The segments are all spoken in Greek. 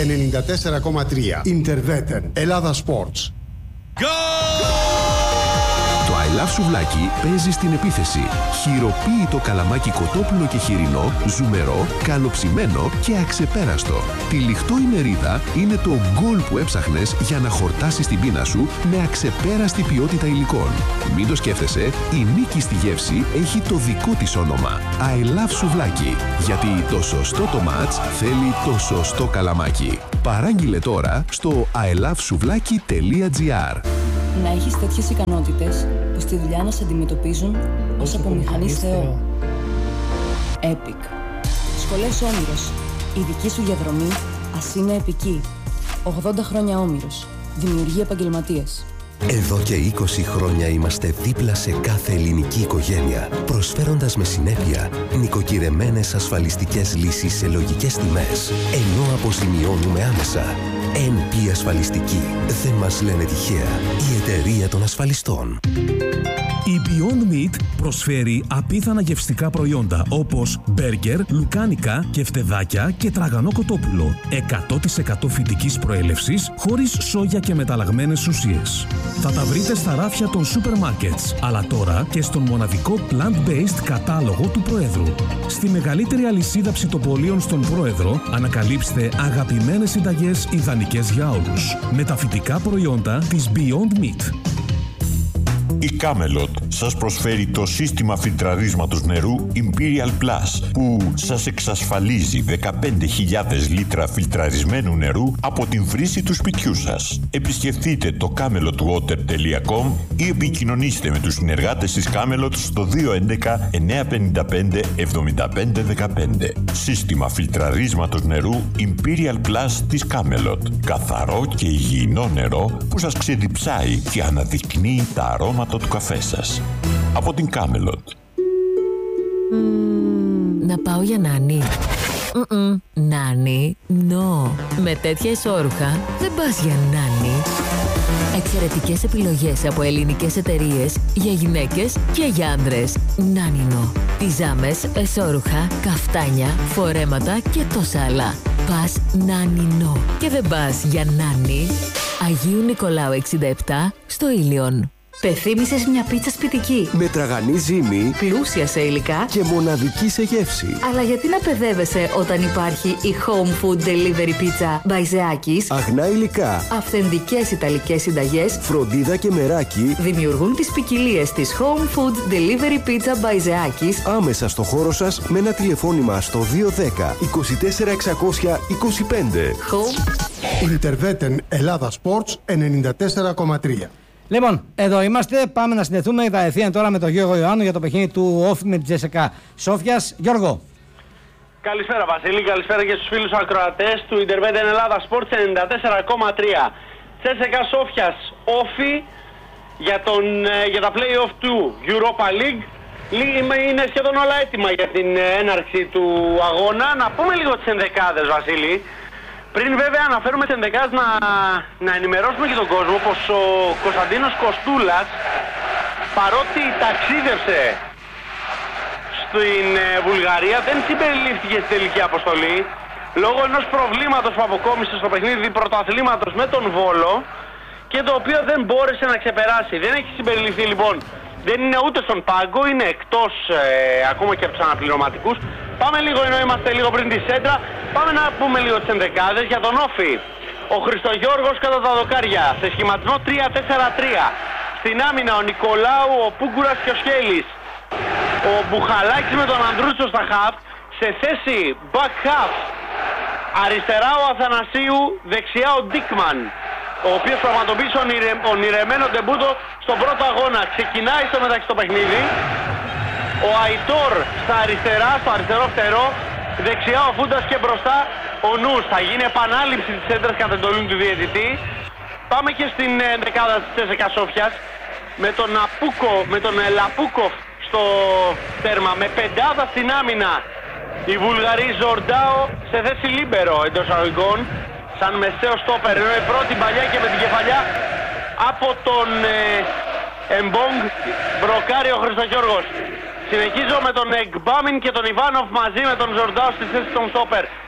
94,3. Interveten. Ελλάδα Sports. Το I Love Σουβλάκι παίζει στην επίθεση. Χειροποίητο καλαμάκι κοτόπουλο και χοιρινό, ζουμερό, καλοψημένο και αξεπέραστο. Τυλιχτό η μερίδα είναι το γκολ που έψαχνες για να χορτάσεις την πείνα σου με αξεπέραστη ποιότητα υλικών. Μην το σκέφτεσαι, η νίκη στη γεύση έχει το δικό της όνομα. I Love Σουβλάκι. Γιατί το σωστό το μάτς θέλει το σωστό καλαμάκι. Παράγγειλε τώρα στο ilovesuvlaki.gr. Να έχεις τέτοιες ικανότητες που στη δουλειά να σε αντιμετωπίζουν ως απομηχανής Θεό. Epic. Σχολές Όμηρος. Η δική σου διαδρομή ας είναι επική. 80 χρόνια Όμηρος. Δημιουργεί επαγγελματίες. Εδώ και 20 χρόνια είμαστε δίπλα σε κάθε ελληνική οικογένεια, προσφέροντας με συνέπεια νοικοκυρεμένες ασφαλιστικές λύσεις σε λογικές τιμές, ενώ αποζημιώνουμε άμεσα. NP Ασφαλιστική. Δεν μας λένε τυχαία. Η εταιρεία των ασφαλιστών. Η Beyond Meat προσφέρει απίθανα γευστικά προϊόντα όπως μπέργκερ, λουκάνικα, κεφτεδάκια και τραγανό κοτόπουλο. 100% φυτικής προέλευσης, χωρίς σόγια και μεταλλαγμένες ουσίες. Θα τα βρείτε στα ράφια των σούπερ μάρκετς, αλλά τώρα και στον μοναδικό plant-based κατάλογο του Προέδρου. Στη μεγαλύτερη αλυσίδα ψητοπολίων στον Πρόεδρο ανακαλύψτε αγαπημένες συνταγές ιδανικές για όλους. Με τα φυτικά προϊόντα της Beyond Meat. Η Camelot σας προσφέρει το σύστημα φιλτραρίσματος νερού Imperial Plus που σας εξασφαλίζει 15.000 λίτρα φιλτραρισμένου νερού από την βρύση του σπιτιού σας. Επισκεφτείτε το camelotwater.com ή επικοινωνήστε με τους συνεργάτες της Camelot στο 211 955 7515. Σύστημα φιλτραρίσματος νερού Imperial Plus της Camelot. Καθαρό και υγιεινό νερό που σας ξεδιψάει και αναδεικνύει τα αρώματα του καφέ σας. Από την Camelot. Να πάω για νάνι. Νάνι, no. Με τέτοια ισόρουχα δεν πας για νάνι. Εξαιρετικές επιλογές από ελληνικές εταιρείες για γυναίκες και για άντρες. Νάνινο. Πιζάμες, εσόρουχα, καφτάνια, φορέματα και τόσα άλλα. Πας Νάνινο. Και δεν πας για νάνι. Αγίου Νικολάου 67 στο Ήλιον. Πεθύμησες μια πίτσα σπιτική. Με τραγανή ζύμη, Πλούσια σε υλικά και μοναδική σε γεύση. Αλλά γιατί να παιδεύεσαι όταν υπάρχει η Home Food Delivery Pizza by Zeakis? Αγνά υλικά, Αυθεντικές ιταλικές συνταγές, φροντίδα και μεράκι δημιουργούν τις ποικιλίες της Home Food Delivery Pizza by Zeakis άμεσα στο χώρο σας με ένα τηλεφώνημα στο 210 24 625. Home Interveten. Ελλάδα Sports 94,3. Λοιπόν, εδώ είμαστε. Πάμε να συνδεθούμε κατευθείαν τώρα με τον Γιώργο Ιωάννου για το παιχνίδι του Όφη με τη Τζέσσεκα Σόφιας. Γιώργο. Καλησπέρα Βασίλη, καλησπέρα και στους φίλους ακροατές του Interveten Ελλάδα Sports 94,3. Τζέσσεκα Σόφιας Όφη για τα play-off του Europa League. Είναι σχεδόν όλα έτοιμα για την έναρξη του αγώνα. Να πούμε λίγο τις ενδεκάδες, Βασίλη. Πριν βέβαια αναφέρουμε τις ενδεκάδες να ενημερώσουμε και τον κόσμο πως ο Κωνσταντίνος Κοστούλας, παρότι ταξίδευσε στην Βουλγαρία, δεν συμπεριλήφθηκε στη τελική αποστολή λόγω ενός προβλήματος που αποκόμισε στο παιχνίδι πρωταθλήματος με τον Βόλο και το οποίο δεν μπόρεσε να ξεπεράσει. Δεν έχει συμπεριληφθεί λοιπόν, δεν είναι ούτε στον πάγκο, είναι εκτός ακόμα και από τους αναπληρωματικούς. Πάμε λίγο, ενώ είμαστε λίγο πριν τη σέντρα, πάμε να πούμε λίγο τις ενδεκάδες για τον Όφη. Ο Χριστογιώργος κατά τα δοκάρια, σε σχηματισμό 3-4-3. Στην άμυνα ο Νικολάου, ο Πούγκουρας και ο Σχέλης. Ο Μπουχαλάκης με τον Ανδρούτσο στα χαφ, σε θέση back half. Αριστερά ο Αθανασίου, δεξιά ο Ντίκμαν, ο οποίος πραγματοποίησε ονειρεμένο ντεμπούτο στον πρώτο αγώνα. Ξεκινάει στο μεταξύ το παιχνίδι. Ο Αϊτόρ στα αριστερά, στο αριστερό φτερό, δεξιά ο Φούντας και μπροστά ο Νους. Θα γίνει επανάληψη της έντρας κατά εντολή του διαιτητή. Πάμε και στην δεκάδα της Τζέσσεκα Σόφιας με τον Λαπούκοφ στο τέρμα, με πεντάδα στην άμυνα. Οι Βουλγαροί Ζορντάο σε θέση λίμπερο εντός αγωγικών, σαν μεσαίο στόπερ, ενώ η πρώτη παλιά και με την κεφαλιά από τον Εμπόγκ μπροκάρει ο Χριστογιώργος. Συνεχίζω με τον Εκμπάμιν και τον Ιβάνοφ μαζί με τον Ζορντάο στη θέση των στόπερ.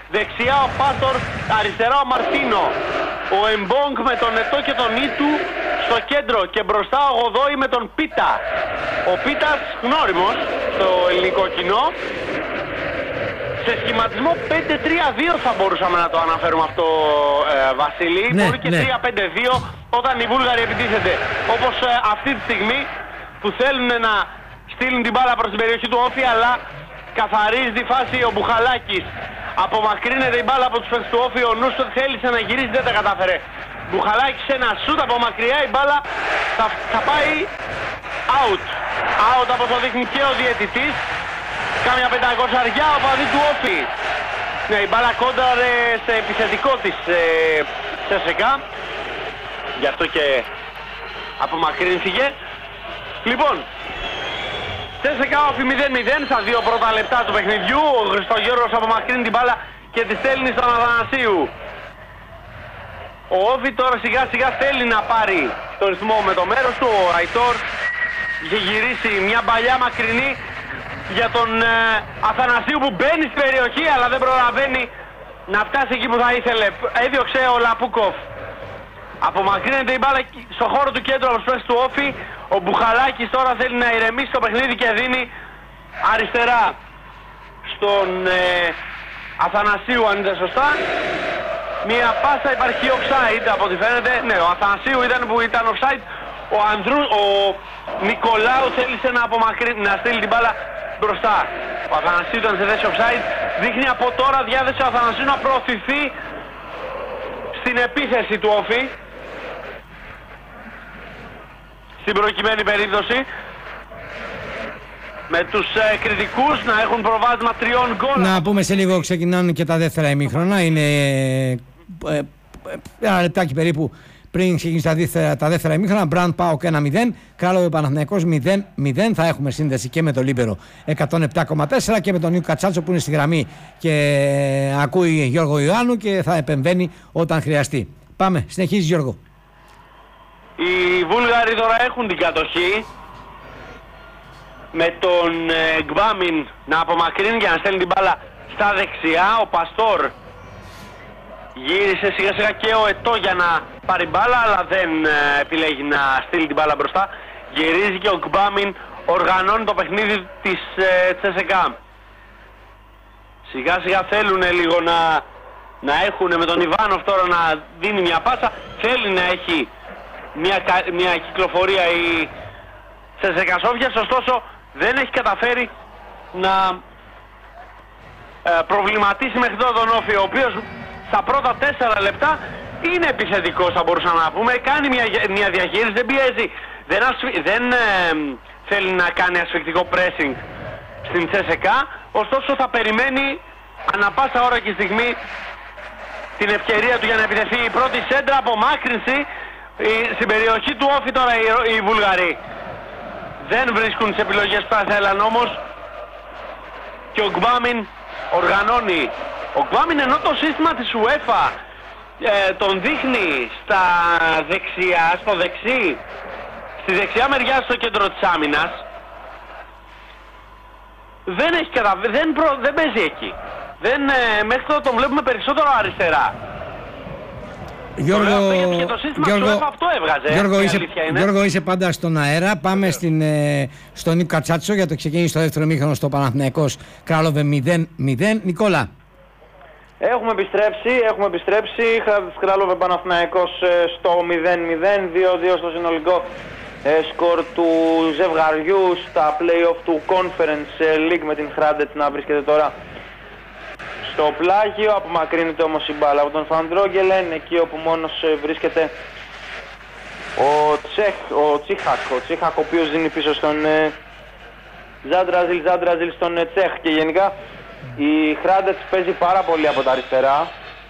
Δεξιά ο Πάστορ, αριστερά ο Μαρτίνο. Ο Εμπόγκ με τον Ετώ και τον Ήτου στο κέντρο και μπροστά ο Γοδόη με τον Πίτα. Ο Πίτας γνώριμος στο ελληνικό κοινό. Σε σχηματισμό 5-3-2 θα μπορούσαμε να το αναφέρουμε αυτό, Βασίλη. Ναι, μπορεί και 3-5-2 όταν οι Βούλγαροι επιτίθενται. Όπως αυτή τη στιγμή που θέλουν να στείλουν την μπάλα προς την περιοχή του Όφη, αλλά καθαρίζει τη φάση ο Μπουχαλάκης. Απομακρύνεται η μπάλα από τους παίκτες του Όφη, ο νους θέλησε να γυρίσει, δεν τα κατάφερε. Μπουχαλάκης ένα σούτ από μακριά, η μπάλα θα πάει out. Out όπως το δείχνει και ο διαιτητής. Κάμια 500 αριά ο παδί του Όφη. Ναι, η μπάλα κόντραρε σε επιθετικό της ΣΕΣΕΚΑ. Γι' αυτό και απομακρύνθηκε. Λοιπόν, ΣΕΣΕΚΑ Όφη 0-0 στα 2 πρώτα λεπτά του παιχνιδιού. Ο Χριστογιώργος απομακρύνει την μπάλα και τη στέλνει στον Αθανασίου. Ο Όφη τώρα σιγά σιγά θέλει να πάρει το ρυθμό με το μέρος του. Ο Αϊτόρ είχε γυρίσει μια παλιά μακρινή για τον Αθανασίου που μπαίνει στην περιοχή αλλά δεν προλαβαίνει να φτάσει εκεί που θα ήθελε. Έδιωξε ο Λαπούκοφ. Απομακρύνεται η μπάλα στο χώρο του κέντρου από τους παίκτες του Όφη. Ο Μπουχαλάκης τώρα θέλει να ηρεμήσει το παιχνίδι και δίνει αριστερά στον Αθανασίου, αν είδε σωστά. Μια πάσα, υπάρχει offside από ό,τι φαίνεται. Ναι, ο Αθανασίου ήταν που ήταν offside. Ο Νικολάου θέλησε να στείλει την μπάλα μπροστά. Ο Αθανασίου ήταν σε θέση offside. Δείχνει από τώρα διάθεση ο Αθανασίου να προωθηθεί στην επίθεση του Όφη. Στην προκειμένη περίπτωση. Με τους κριτικούς να έχουν προβάδισμα 3 γκολ. Να πούμε σε λίγο, ξεκινάνε και τα δεύτερα ημίχρονα. Είναι ένα λεπτάκι περίπου πριν ξεκινήσει τα δεύτερα ημίχρονα. Μπραντ ΠΑΟΚ 1-0, Κράλοβε Παναθηναϊκός 0-0. Θα έχουμε σύνδεση και με το Λίμπερο 107,4 και με τον Νίκο Κατσάτσο που είναι στη γραμμή και ακούει Γιώργο Ιωάννου και θα επεμβαίνει όταν χρειαστεί. Πάμε, συνεχίζει Γιώργο. Οι Βούλγαροι τώρα έχουν την κατοχή με τον Γκβάμιν να απομακρύνει για να στέλνει την μπάλα στα δεξιά. Ο Παστόρ γύρισε σιγά σιγά και ο Ετώ για να πάρει μπάλα, αλλά δεν επιλέγει να στείλει την μπάλα μπροστά. Γυρίζει και ο Γκβάμιν οργανώνει το παιχνίδι της ΤΣΕΣΕΚΑ. Σιγά σιγά θέλουν λίγο να έχουν με τον Ιβάνοφ τώρα να δίνει μια πάσα. Θέλει να έχει μια κυκλοφορία η ΤΣΕΣΕΚΑ Σόφιας, ωστόσο δεν έχει καταφέρει να προβληματίσει μέχρι τώρα τον Όφη, ο οποίος στα πρώτα 4 λεπτά είναι επιθετικός, θα μπορούσαμε να πούμε. Κάνει μια διαχείριση, δεν πιέζει, δεν θέλει να κάνει ασφυκτικό pressing στην ΤΣΕΣΕΚΑ, ωστόσο θα περιμένει ανα πάσα ώρα και στιγμή την ευκαιρία του για να επιτεθεί. Η πρώτη σέντρα, απομάκρυνση στην περιοχή του Όφη τώρα οι Βουλγαροί. Δεν βρίσκουν τις επιλογές που θα θέλαν όμως και ο Γκβάμιν οργανώνει. Ο Γκβάμιν, ενώ το σύστημα της UEFA τον δείχνει στα δεξιά, στη δεξιά μεριά στο κέντρο της άμυνας, δεν παίζει εκεί. Μέχρι τώρα τον βλέπουμε περισσότερο αριστερά. Γιώργο, είσαι πάντα στον αέρα. Πάμε στον Νίκο Κατσάτσο για το ξεκίνησε το δεύτερο ημίχρονο στο Παναθηναϊκός Κράλοβε 0-0. Νικόλα. Έχουμε επιστρέψει. Κράλοβε Παναθηναϊκός στο 0-0, 2-2 στο συνολικό σκορ του ζευγαριού στα play-off του Conference League, με την Hrádec να βρίσκεται τώρα στο πλάγιο. Απομακρύνεται όμως η μπάλα από τον Φαντρόγγελεν, εκεί όπου μόνος βρίσκεται ο Τσίχακ, ο οποίος δίνει πίσω στον Ζάντραζιλ στον Τσέχ. Και γενικά η Hrádec παίζει πάρα πολύ από τα αριστερά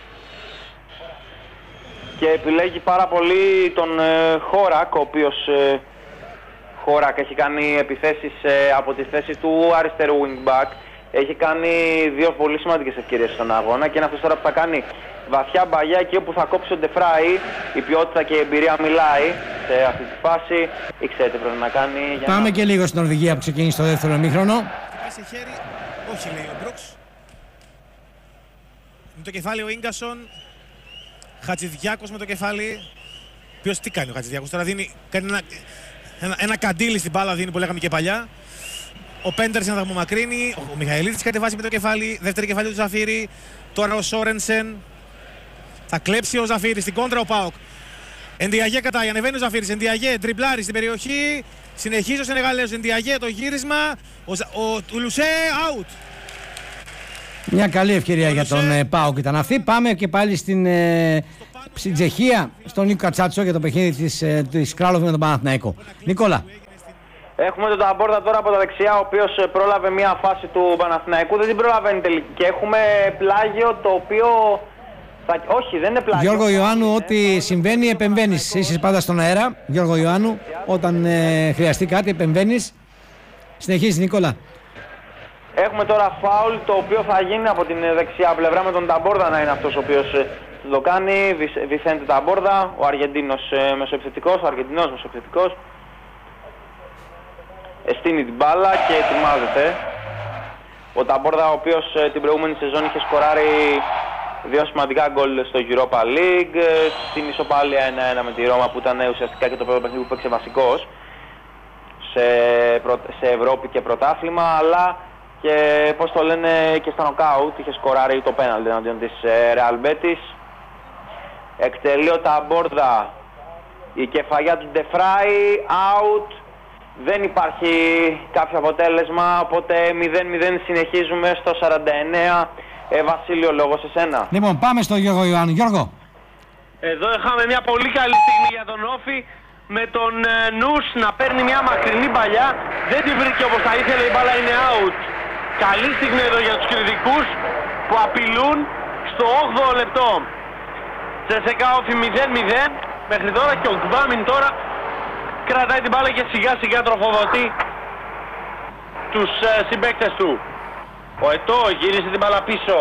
και επιλέγει πάρα πολύ τον Χόρακ, ο οποίος Χόρακ έχει κάνει επιθέσεις από τη θέση του αριστερού wingback. Έχει κάνει 2 πολύ σημαντικές ευκαιρίες στον αγώνα και είναι αυτός τώρα που θα κάνει βαθιά μπαγιά εκεί όπου θα κόψει ο Ντεφράι. Η ποιότητα και η εμπειρία μιλάει σε αυτή τη φάση. Ήξερε τι πρέπει να κάνει. Πάμε και λίγο στην Νορβηγία που ξεκίνησε το δεύτερο ημίχρονο. Σε χέρι, όχι λέει ο Μπρούξ. το κεφάλι ο Ίγκασον. Χατζηδιάκος με το κεφάλι. Ποιος τι κάνει ο Χατζηδιάκος τώρα, κάνει ένα καντήλι στην μπάλα, δίνει που λέγαμε και παλιά. Ο Πέντερσεν θα απομακρύνει. Ο Μιχαηλίδης κατεβάζει με το κεφάλι. Δεύτερη κεφάλι του Ζαφύρη. Τώρα ο Σόρενσεν. Θα κλέψει ο Ζαφύρης στην κόντρα ο ΠΑΟΚ. Ενδιαγέ κατάει, ανεβαίνει ο Ζαφύρης. Ενδιαγέ, τριπλάρει στην περιοχή. Συνεχίζει ο Σενεγαλέος. Ενδιαγέ το γύρισμα. Ο Λουσέ, out. Μια καλή ευκαιρία για τον ΠΑΟΚ ήταν αυτή. Πάμε και πάλι στην Τσεχία, στον Νίκο Κατσάτσο για το παιχνίδι της Κράλοβ με τον Παναθηναϊκό. Νικόλα. Έχουμε τον Ταμπόρδα τώρα από τα δεξιά, ο οποίος πρόλαβε μια φάση του Παναθηναϊκού, δεν την προλαβαίνει τελική. Και έχουμε πλάγιο το οποίο... Όχι, δεν είναι πλάγιο. Γιώργο Ιωάννου, ό,τι συμβαίνει επεμβαίνεις. Είσαι πάντα στον αέρα, Γιώργο Ιωάννου. Όταν χρειαστεί κάτι επεμβαίνεις. Συνεχίζει, Νικόλα. Έχουμε τώρα φάουλ το οποίο θα γίνει από την δεξιά πλευρά, με τον Ταμπόρδα να είναι αυτός ο οποίος το κάνει. Βιθέντε Ταμπόρδα, ο Αργεντίνος μεσοεπιθετικός. Εστείνει την μπάλα και ετοιμάζεται. Ο Ταμπόρδα, ο οποίος την προηγούμενη σεζόν είχε σκοράρει 2 σημαντικά γκολ στο Europa League, στην ισοπαλία 1-1 με τη Ρώμα που ήταν ουσιαστικά και το πρώτο παιχνίδι που παίξε βασικός σε Ευρώπη και πρωτάθλημα, αλλά και πώς το λένε και στα νοκάουτ είχε σκοράρει το πέναλτι εναντίον της Real Betis. Εκτελεί ο Ταμπόρδα, η κεφαλιά του Ντεφράι, out. Δεν υπάρχει κάποιο αποτέλεσμα, οπότε 0-0 συνεχίζουμε στο 49. Βασίλειο, λόγω σε σένα. Λοιπόν, πάμε στο Γιώργο Ιωάννου. Γιώργο. Εδώ είχαμε μια πολύ καλή στιγμή για τον Όφη, με τον Νους να παίρνει μια μακρινή παλιά. Δεν τη βρήκε όπως θα ήθελε, η μπάλα είναι out. Καλή στιγμή εδώ για τους κριτικούς που απειλούν στο 8ο λεπτό. Τσεσεκά Όφη 0-0 μέχρι τώρα, και ο Γκβάμιν τώρα κρατάει την μπάλα και σιγά σιγά τροφοδοτεί τους συμπαίκτες του. Ο Ετώ γύρισε την μπάλα πίσω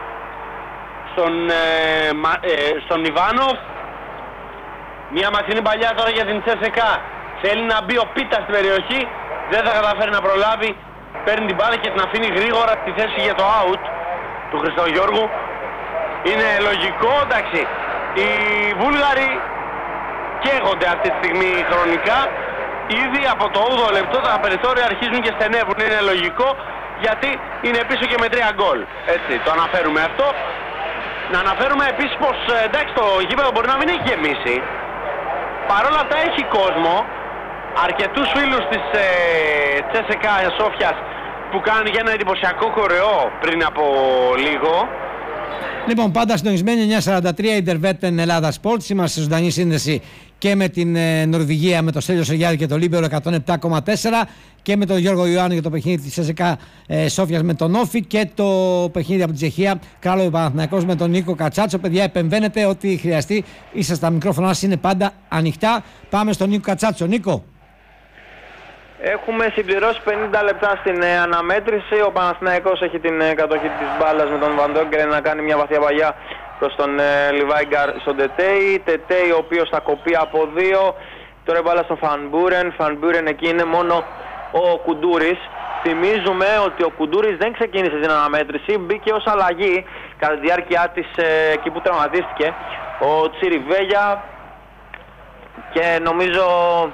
στον Ιβάνοφ. Μια μακρινή παλιά τώρα για την Τσεσεκά. Θέλει να μπει ο Πίτα στην περιοχή, δεν θα καταφέρει να προλάβει. Παίρνει την μπάλα και την αφήνει γρήγορα στη θέση για το out του Χριστογιώργου. Είναι λογικό, εντάξει. Οι Βούλγαροι καίγονται αυτή τη στιγμή χρονικά. Ήδη από το 8ο λεπτό τα περιθώρια αρχίζουν και στενεύουν. Είναι λογικό, γιατί είναι πίσω και με 3 γκολ. Έτσι, το αναφέρουμε αυτό. Να αναφέρουμε επίσης πως εντάξει, το γήπεδο μπορεί να μην έχει γεμίσει. Παρ' όλα αυτά έχει κόσμο. Αρκετούς φίλους της Τσέσεκα Σόφιας που κάνουν για ένα εντυπωσιακό κορεό πριν από λίγο. Λοιπόν, πάντα συντονισμένοι 9:43 Ιντερβέτεν Ελλάδα Sports. Είμαστε σε ζωντανή σύνδεση και με την Νορβηγία, με το Στέλιο Σεργιάδη και το Λίμπερο 107,4, και με τον Γιώργο Ιωάννου για το παιχνίδι της ΣΕΣΕΚΑ Σόφιας με τον Όφη, και το παιχνίδι από τη Τσεχία Κράλοβι Παναθηναϊκός με τον Νίκο Κατσάτσο. Παιδιά, επεμβαίνετε ό,τι χρειαστεί. Είσαστε, τα μικρόφωνα μας είναι πάντα ανοιχτά. Πάμε στον Νίκο Κατσάτσο. Νίκο. Έχουμε συμπληρώσει 50 λεπτά στην αναμέτρηση. Ο Παναθηναϊκός έχει την κατοχή της μπάλας με τον Βαντόγκερ να κάνει μια βαθιά παγιά προς τον Λιβάιγκαρ στον Τετέι. Τετέι ο οποίος θα κοπεί από 2. Τώρα η μπάλα στον Φανμπούρεν. Φανμπούρεν, εκεί είναι μόνο ο Κουντούρης. Θυμίζουμε ότι ο Κουντούρης δεν ξεκίνησε την αναμέτρηση. Μπήκε ως αλλαγή κατά τη διάρκεια της εκεί που τραυματίστηκε ο Τσιριβέγια, και νομίζω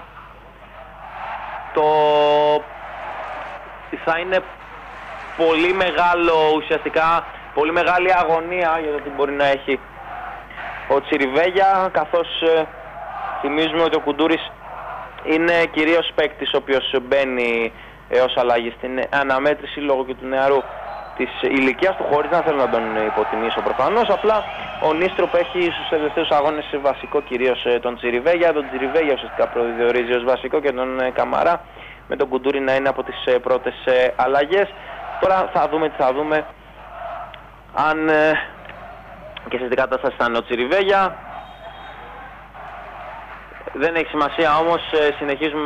θα είναι πολύ μεγάλο, ουσιαστικά πολύ μεγάλη αγωνία για το τι μπορεί να έχει ο Τσιριβέγια, καθώς θυμίζουμε ότι ο Κουντούρης είναι κυρίως παίκτης ο οποίος μπαίνει ως αλλαγή στην αναμέτρηση λόγω και του νεαρού της ηλικίας του, χωρίς να θέλω να τον υποτιμήσω προφανώς. Απλά ο Νίστροπ έχει στους τελευταίους αγώνες βασικό κυρίως τον Τσιριβέγια. Τον Τσιριβέγια ουσιαστικά προδιορίζει ως βασικό και τον Καμαρά, με τον Κουντούρη να είναι από τις πρώτες αλλαγές. Τώρα θα δούμε τι θα δούμε, αν και σε τι κατάσταση θα είναι ο Τσιριβέγια. Δεν έχει σημασία όμως, συνεχίζουμε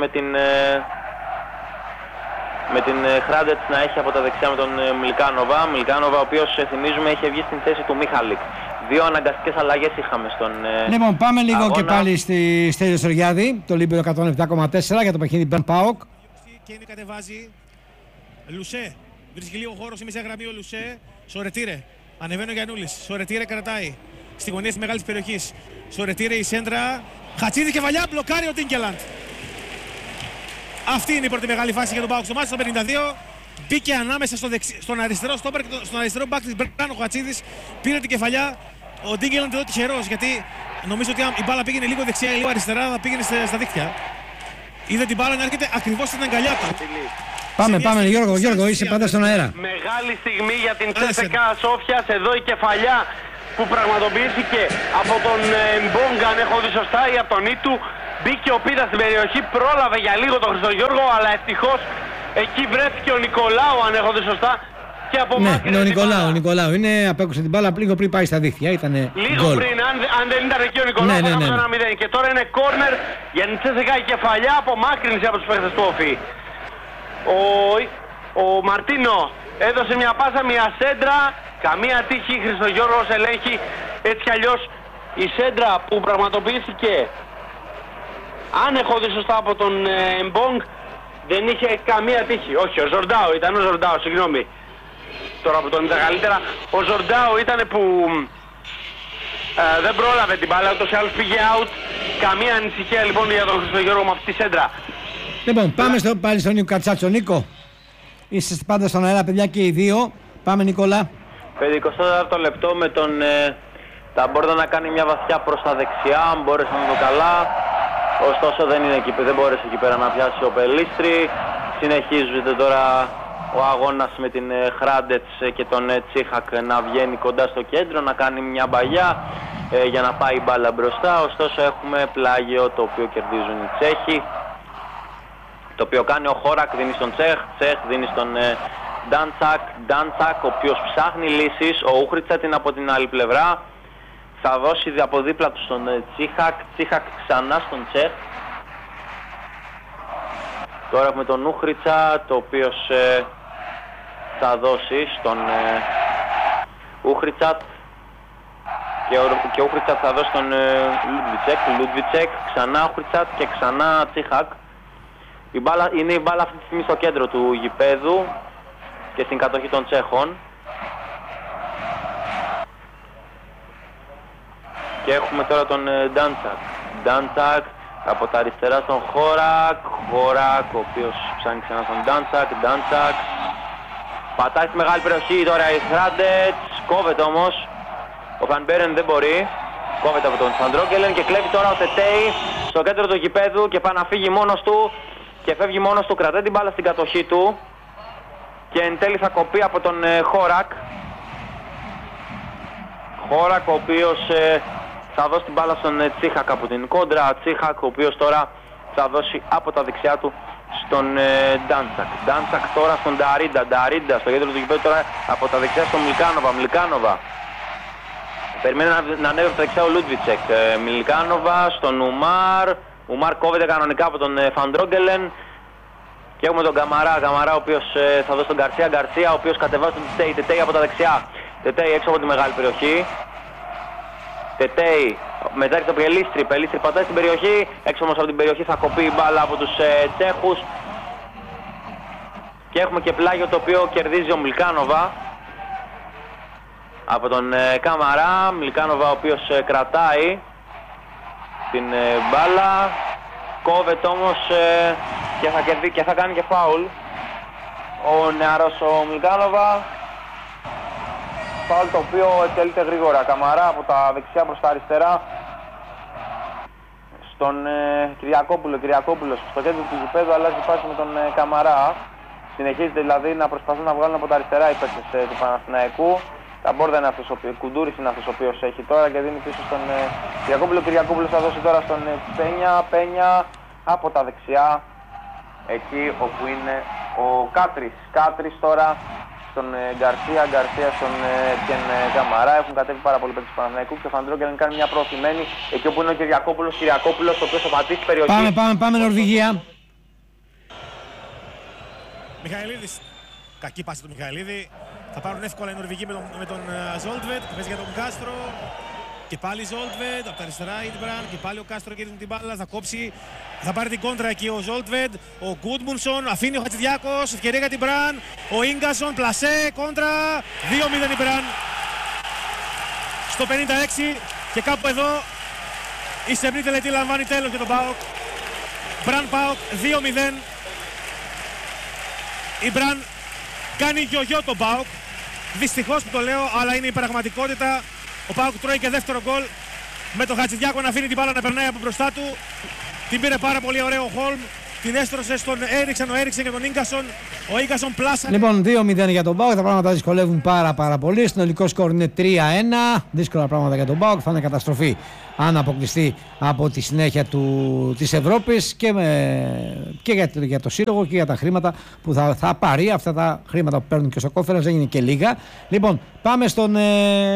με την Χράντετς να έχει από τα δεξιά με τον Μιλκάνοβα. Μιλκάνοβα, ο οποίος θυμίζουμε είχε βγει στην θέση του Μίχαλικ. 2 αναγκαστικές αλλαγές είχαμε στον Λοιπόν, πάμε λίγο αγώνα. και πάλι στη Στέλιο Σεργιάδη, το Λίμπερο 107,4 για το παιχνίδι Μπεν ΠΑΟΚ. Και είναι κατεβάζει. Λουσέ. Βρίσκει λίγο χώρο σε μισή γραμμή ο Λουσέ. Σορετήρε. Ανεβαίνει ο Γιαννούλης. Σορετήρε κρατάει. Στη γωνία της μεγάλης περιοχής. Σορετήρε η σέντρα. Χατσίδη κεφαλιά. Μπλοκάρει ο Ντίνκελαντ. Αυτή είναι η πρώτη μεγάλη φάση για τον ΠΑΟΚ στο μάτι. Στο 52. Μπήκε ανάμεσα στον αριστερό στόπερ και στον αριστερό μπακ της Μπραν. Ο Χατσίδης πήρε την κεφαλιά. Ο Ντίνκελαντ εδώ τυχερός, γιατί νομίζω ότι η μπάλα πήγαινε λίγο δεξιά ή λίγο αριστερά, θα πήγαινε στα δίκτυα. Είδε την μπάλα να έρχεται ακριβώς στην αγκαλιά του. Πάμε Γιώργο, είσαι πάντα στον αέρα. Μεγάλη στιγμή για την CSKA Σόφιας. Εδώ η κεφαλιά που πραγματοποιήθηκε από τον Mbong, αν έχω δει σωστά, ή από τον Ήτου. Μπήκε ο Πίδας στην περιοχή, πρόλαβε για λίγο τον Χριστογιώργο, αλλά ευτυχώς εκεί βρέθηκε ο Νικολάου, αν έχω δει σωστά. Ναι, ο Νικολάου είναι, απέκουσε την μπάλα λίγο πριν πάει στα δίχτυα. Λίγο πριν, αν δεν ήταν εκεί ο Νικολάου, θα ήταν 1-0. Και τώρα είναι κόρνερ για την CSKA, η κεφαλιά απομάκρυνση από τους παίκτες του Όφη. Ο Μαρτίνο έδωσε μια πάσα, μια σέντρα. Καμία τύχη, Χριστογιώργος ελέγχει. Έτσι κι αλλιώς η σέντρα που πραγματοποιήθηκε, αν έχω δει σωστά, από τον Mbong, δεν είχε καμία τύχη. Όχι, ο Ζορντάου ήταν, συγγνώμη. Τώρα που τον είδα καλύτερα, ο Ζορντάου ήταν που δεν πρόλαβε την μπάλα, ούτως ή άλλως πήγε out. Καμία ανησυχία λοιπόν για τον Χριστογιώργο με αυτή τη σέντρα. Λοιπόν, πάμε πάλι στον Νίκο Κατσάτσο. Νίκο, είσαι πάντα στον αέρα, παιδιά, και οι δύο. Πάμε, Νικόλα. 54ο λεπτό με τον Ταμπόρδα να κάνει μια βαθιά προς τα δεξιά, αν μπόρεσε να το καλά. Ωστόσο δεν μπόρεσε εκεί πέρα να πιάσει ο Πελίστρη. Συνεχίζεται τώρα ο αγώνας με την Χράντετς και τον Τσίχακ να βγαίνει κοντά στο κέντρο, να κάνει μια μπαγιά για να πάει η μπάλα μπροστά. Ωστόσο έχουμε πλάγιο το οποίο κερδίζουν οι Τσέχοι, το οποίο κάνει ο Χόρακ, δίνει στον Τσέχ δίνει στον Ντάντσακ, ο οποίος ψάχνει λύσεις. Ο Ούχριτσατ είναι από την άλλη πλευρά, θα δώσει από δίπλα του στον Τσίχακ ξανά στον Τσέχ. Τώρα έχουμε τον Ούχριτσα, το οποίος θα δώσει στον Ούχριτσα και ο Ούχριτσα θα δώσει στον Λούντβιτσεκ, ξανά Ούχριτσα και ξανά Τσίχακ. Είναι η μπάλα αυτή τη στιγμή στο κέντρο του γηπέδου και στην κατοχή των Τσέχων. Και έχουμε τώρα τον Ντάντσακ από τα αριστερά στον Χόρακ, ο οποίος ψάχνει ξανά στον Ντάντσακ. Πατάει στη μεγάλη περιοχή τώρα η Χράντετς, κόβεται όμως. Ο Φανμπέρεν δεν μπορεί. Κόβεται από τον Φαντρόγκελεν και κλέβει τώρα ο Τετέι στο κέντρο του γηπέδου και πάει να φύγει μόνος του. Και φεύγει μόνος του, κρατάει την μπάλα στην κατοχή του. Και εν τέλει θα κοπεί από τον Χόρακ. Ο οποίος θα δώσει την μπάλα στον Τσίχακ από την κόντρα. Τσίχακ, ο οποίος τώρα θα δώσει από τα δεξιά του στον Ντάντσακ τώρα στον Νταρίντα στο κέντρο του γηπέδου, τώρα από τα δεξιά στον Μιλκάνοβα. Περιμένει να ανέβει από τα δεξιά ο Λούντβιτσεκ. Μιλκάνοβα στον Ουμάρ κόβεται κανονικά από τον Φαντρόγκελεν. Και έχουμε τον Καμαρά ο οποίος θα δώσει τον Γκαρσία, ο οποίος κατεβάζει τον Τετέι από τα δεξιά. Τετέι έξω από τη μεγάλη περιοχή. Τετέι μετά και το Πελίστρη πατάει στην περιοχή. Έξω όμως από την περιοχή θα κοπεί η μπάλα από τους Τσέχους. Και έχουμε και πλάγιο το οποίο κερδίζει ο Μιλκάνοβα από τον Καμαρά. Μιλκάνοβα ο οποίος κρατάει την μπάλα. Κόβεται όμως και θα κάνει και φάουλ ο νεαρός ο Μιλκάνοβα. Φάουλ το οποίο εκτελείται γρήγορα. Καμαρά από τα δεξιά προς τα αριστερά στον Κυριακόπουλος στο κέντρο του γηπέδου, αλλάζει πάση με τον Καμαρά. Συνεχίζεται δηλαδή να προσπαθούν να βγάλουν από τα αριστερά οι παίκτες του Παναθηναϊκού. Τα μπόρδα είναι αυτός, Κουντούρης είναι αυτός ο οποίος έχει τώρα και δίνει πίσω στον Κυριακόπουλο. Κυριακόπουλος θα δώσει τώρα στον Πένια από τα δεξιά, εκεί όπου είναι ο Κάτρις τώρα στον Γκαρσία στον Καμαρά. Έχουν κατέβει πάρα πολλοί παίκτες του Παναθηναϊκού και ο Φαντρόγκελεν κάνει μια προωθημένη εκεί όπου είναι ο Κυριακόπουλος, ο οποίος θα πατήσει την περιοχή. Πάμε Νορβηγία. Μιχαηλίδης, κακή πάση του Μιχαηλίδη. Θα πάρουν εύκολα οι Νορβηγοί με τον Ζόλτβετ που παίζει για τον Κάστρο. Και πάλι Ζόλτβετ, από τα αριστερά Ιτμπραν και πάλι ο Κάστρο κερδίζει την μπάλα, θα κόψει, θα πάρει την κόντρα εκεί ο Ζόλτβετ, ο Γκούντμουνσον, αφήνει ο Χατζηδιάκος, ευκαιρία για την Μπραν, ο Ίγκασον, πλασέ, κόντρα, 2-0 η Μπραν. στο 56 και κάπου εδώ η σεμνή τελετή λαμβάνει τέλος για τον ΠΑΟΚ. Μπραν ΠΑΟΚ 2-0. Η Μπραν κάνει γιογιό τον ΠΑΟΚ. Δυστυχώς που το λέω, αλλά είναι η πραγματικότητα. Ο ΠΑΟΚ τρώει και δεύτερο γκολ με τον Χατζηδιάκο να αφήνει την μπάλα να περνάει από μπροστά του. Την πήρε πάρα πολύ ωραίο ο Χόλμ. Την έστρωσε στον Έριξεν, ο Έριξεν και τον Ίγκασον. Ο Ίγκασον πλάσανε. Λοιπόν, 2-0 για τον ΠΑΟΚ. Τα πράγματα δυσκολεύουν πάρα πολύ. Συνολικό σκορ είναι 3-1. Δύσκολα πράγματα για τον ΠΑΟΚ. Θα είναι καταστροφή αν αποκλειστεί από τη συνέχεια της Ευρώπης και για το Σύλλογο και για τα χρήματα που θα πάρει. Αυτά τα χρήματα που παίρνουν και στο Conference δεν είναι και λίγα. Λοιπόν, πάμε στον